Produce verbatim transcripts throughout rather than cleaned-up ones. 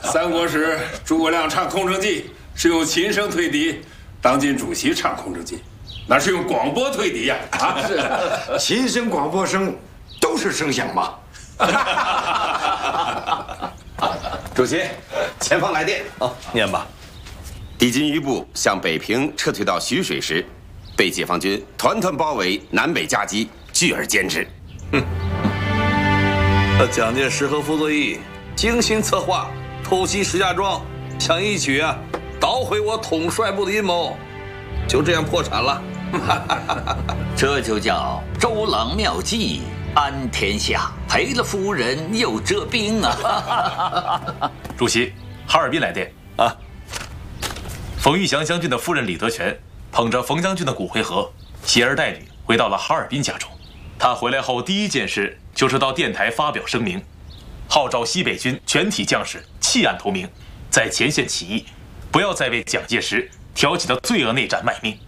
三国时诸葛亮唱《空城计》是用琴声退敌，当今主席唱《空城计》，那是用广播退敌呀！啊， 是琴声、广播声都是声响嘛。 主席，前方来电啊，念吧。 敌军余部向北平撤退到徐水时，被解放军团团包围，南北夹击，拒而歼之。 哼。蒋介石和傅作义精心策划偷袭石家庄，想一举啊捣毁我统帅部的阴谋，就这样破产了。 这就叫周郎妙计安天下，赔了夫人又折兵啊！ 主席，哈尔滨来电啊！ 冯玉祥将军的夫人李德全捧着冯将军的骨灰盒，携儿带女回到了哈尔滨家中。他回来后第一件事就是到电台发表声明，号召西北军全体将士弃暗投明，在前线起义，不要再为蒋介石挑起的罪恶内战卖命。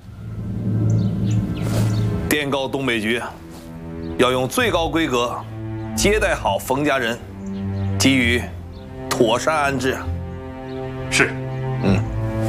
电告东北局，要用最高规格接待好冯家人，给予妥善安置。 是， 嗯。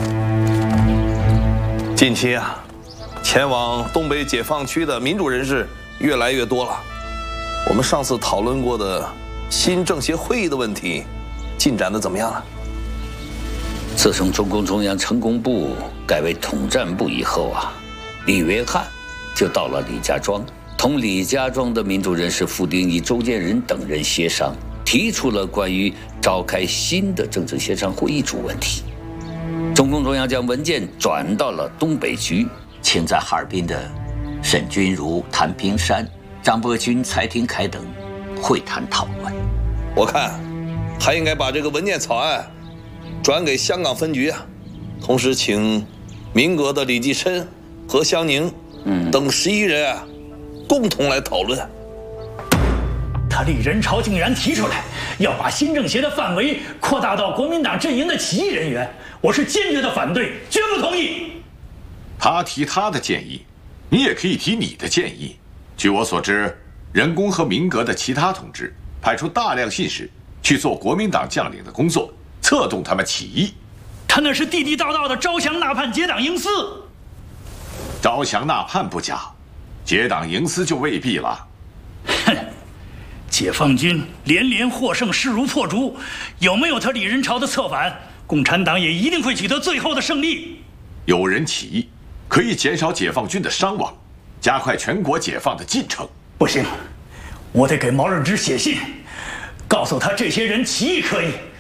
近期啊，前往东北解放区的民主人士越来越多了。我们上次讨论过的新政协会议的问题，进展的怎么样了？ 自从中共中央成工部改为统战部以后啊，李约翰就到了李家庄，同李家庄的民主人士傅定义、周建人等人协商，提出了关于召开新的政治协商会议主问题。中共中央将文件转到了东北局，请在哈尔滨的沈钧儒、谭平山、张伯钧、蔡廷锴等会谈讨论。 我看还应该把这个文件草案转给香港分局啊，同时请民革的李济深、何香凝等十一人啊，共同来讨论。 他李仁潮竟然提出来要把新政协的范围扩大到国民党阵营的起义人员，我是坚决的反对，绝不同意。 他提他的建议，你也可以提你的建议。据我所知，人工和民革的其他同志派出大量信使去做国民党将领的工作，策动他们起义。 他那是地地道道的招降纳叛结党营私。 招降纳叛不假，结党营私就未必了。 哼，解放军连连获胜，势如破竹，有没有他李仁潮的策反，共产党也一定会取得最后的胜利。 有人起义，可以减少解放军的伤亡，加快全国解放的进程。 不行，我得给毛日之写信，告诉他这些人起义可以，